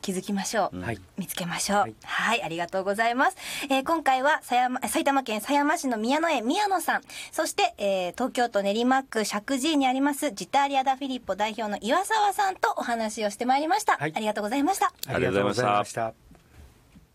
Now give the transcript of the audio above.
気づきましょう、 はい、 見つけましょう。はい、ありがとうございます。今回は埼玉県狭山市の宮野園宮野さん、そして、東京都練馬区石神井にありますジタリアダフィリッポ代表の岩沢さんとお話をしてまいりました。ありがとうございました。 ありがとうございました。